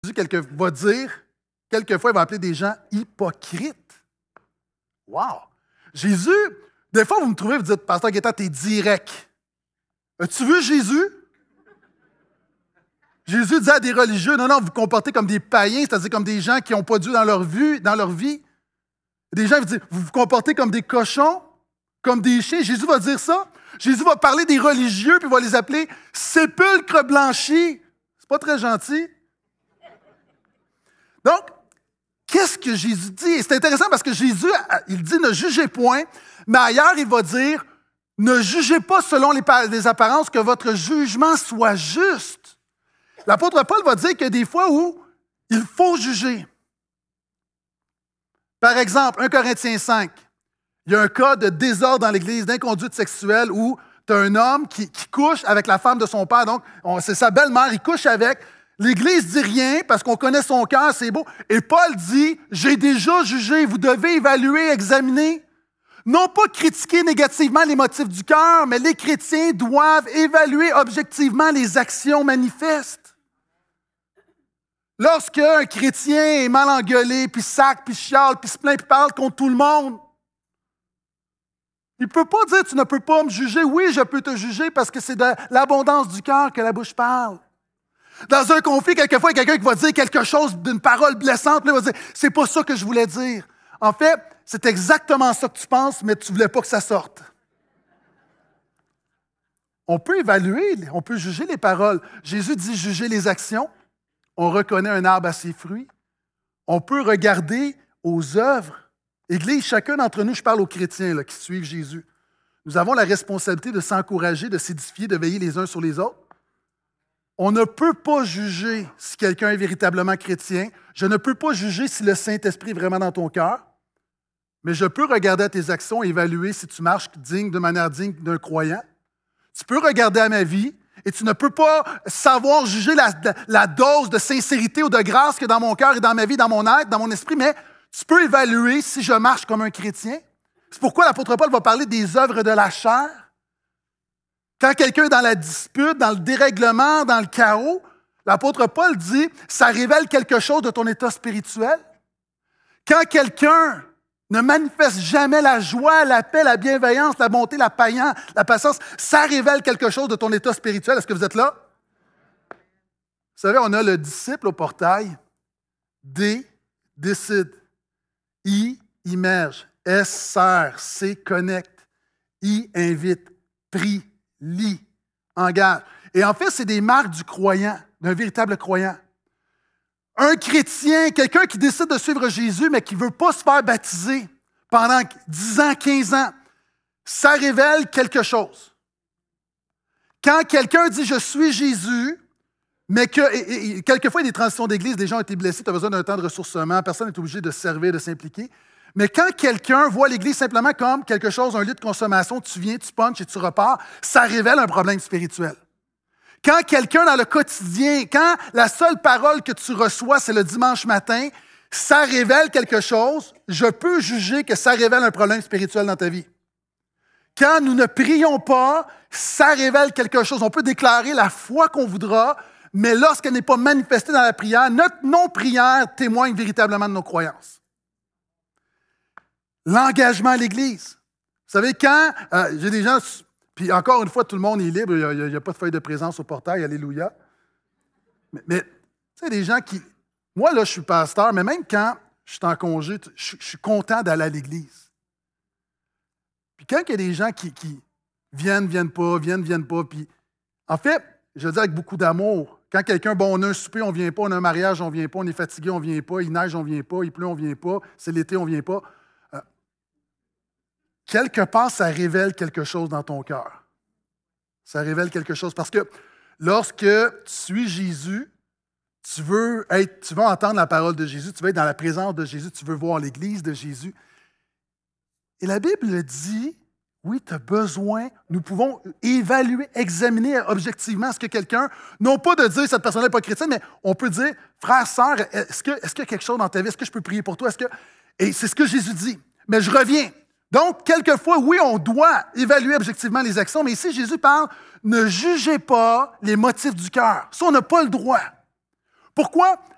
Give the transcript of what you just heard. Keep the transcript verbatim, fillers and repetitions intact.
Jésus quelque, va dire, quelquefois, il va appeler des gens hypocrites. Wow! Jésus, des fois, vous me trouvez, vous dites, Pasteur Gaétan, t'es direct. As-tu vu Jésus? Jésus dit à des religieux, non, non, vous vous comportez comme des païens, c'est-à-dire comme des gens qui n'ont pas Dieu dans leur vie, dans leur vie. Des gens vont dire, vous vous comportez comme des cochons, comme des chiens. Jésus va dire ça. Jésus va parler des religieux, puis il va les appeler sépulcres blanchis. C'est pas très gentil. Donc, qu'est-ce que Jésus dit? Et c'est intéressant parce que Jésus, il dit ne jugez point, mais ailleurs, il va dire ne jugez pas selon les, les apparences, que votre jugement soit juste. L'apôtre Paul va dire qu'il y a des fois où il faut juger. Par exemple, un Corinthiens cinq, il y a un cas de désordre dans l'Église, d'inconduite sexuelle, où tu as un homme qui, qui couche avec la femme de son père, donc on, c'est sa belle-mère, il couche avec. L'Église dit rien parce qu'on connaît son cœur, c'est beau. Et Paul dit, j'ai déjà jugé, vous devez évaluer, examiner. Non pas critiquer négativement les motifs du cœur, mais les chrétiens doivent évaluer objectivement les actions manifestes. Lorsqu'un chrétien est mal engueulé, puis sac, puis chiale, puis se plaint, puis parle contre tout le monde, il ne peut pas dire « tu ne peux pas me juger ». Oui, je peux te juger parce que c'est de l'abondance du cœur que la bouche parle. Dans un conflit, quelquefois, il y a quelqu'un qui va dire quelque chose d'une parole blessante, puis il va dire « c'est pas ça que je voulais dire ». En fait, c'est exactement ça que tu penses, mais tu ne voulais pas que ça sorte. On peut évaluer, on peut juger les paroles. Jésus dit juger les actions. On reconnaît un arbre à ses fruits. On peut regarder aux œuvres. Église, chacun d'entre nous, je parle aux chrétiens là, qui suivent Jésus, nous avons la responsabilité de s'encourager, de s'édifier, de veiller les uns sur les autres. On ne peut pas juger si quelqu'un est véritablement chrétien. Je ne peux pas juger si le Saint-Esprit est vraiment dans ton cœur. Mais je peux regarder à tes actions et évaluer si tu marches digne, de manière digne d'un croyant. Tu peux regarder à ma vie et tu ne peux pas savoir juger la, la, la dose de sincérité ou de grâce que dans mon cœur et dans ma vie, dans mon être, dans mon esprit, mais tu peux évaluer si je marche comme un chrétien. C'est pourquoi l'apôtre Paul va parler des œuvres de la chair. Quand quelqu'un est dans la dispute, dans le dérèglement, dans le chaos, l'apôtre Paul dit « ça révèle quelque chose de ton état spirituel ». Quand quelqu'un ne manifeste jamais la joie, la paix, la bienveillance, la bonté, la patience, la patience, ça révèle quelque chose de ton état spirituel. Est-ce que vous êtes là? Vous savez, on a le disciple au portail. D, décide. I, immerge. S, sert. C, connecte. I, invite. Prie, lit, engage. Et en fait, c'est des marques du croyant, d'un véritable croyant. Un chrétien, quelqu'un qui décide de suivre Jésus, mais qui ne veut pas se faire baptiser pendant dix ans, quinze ans, ça révèle quelque chose. Quand quelqu'un dit « je suis Jésus », mais que, et, et, quelquefois, il y a des transitions d'église, des gens ont été blessés, tu as besoin d'un temps de ressourcement, personne n'est obligé de se servir, de s'impliquer. Mais quand quelqu'un voit l'Église simplement comme quelque chose, un lieu de consommation, tu viens, tu punches et tu repars, ça révèle un problème spirituel. Quand quelqu'un dans le quotidien, quand la seule parole que tu reçois, c'est le dimanche matin, ça révèle quelque chose, je peux juger que ça révèle un problème spirituel dans ta vie. Quand nous ne prions pas, ça révèle quelque chose. On peut déclarer la foi qu'on voudra, mais lorsqu'elle n'est pas manifestée dans la prière, notre non-prière témoigne véritablement de nos croyances. L'engagement à l'Église. Vous savez, quand euh, j'ai des gens... Puis encore une fois, tout le monde est libre, il n'y a, a pas de feuille de présence au portail, alléluia. Mais, mais tu sais, des gens qui... Moi, là, je suis pasteur, mais même quand je suis en congé, je, je suis content d'aller à l'Église. Puis quand il y a des gens qui, qui viennent, viennent pas, viennent, viennent pas, puis en fait, je le dis avec beaucoup d'amour, quand quelqu'un, bon, on a un souper, on ne vient pas, on a un mariage, on ne vient pas, on est fatigué, on ne vient pas, il neige, on ne vient pas, il pleut, on ne vient pas, c'est l'été, on ne vient pas. Quelque part, ça révèle quelque chose dans ton cœur. Ça révèle quelque chose. Parce que lorsque tu suis Jésus, tu veux, être, tu veux entendre la parole de Jésus, tu veux être dans la présence de Jésus, tu veux voir l'Église de Jésus. Et la Bible dit, oui, tu as besoin, nous pouvons évaluer, examiner objectivement ce que quelqu'un, non pas de dire cette personne-là n'est pas chrétienne, mais on peut dire, frère, sœur, est-ce, que, est-ce qu'il y a quelque chose dans ta vie? Est-ce que je peux prier pour toi? Est-ce que... Et c'est ce que Jésus dit. Mais je reviens. Donc, quelquefois, oui, on doit évaluer objectivement les actions, mais ici, Jésus parle, ne jugez pas les motifs du cœur. Ça, on n'a pas le droit. Pourquoi?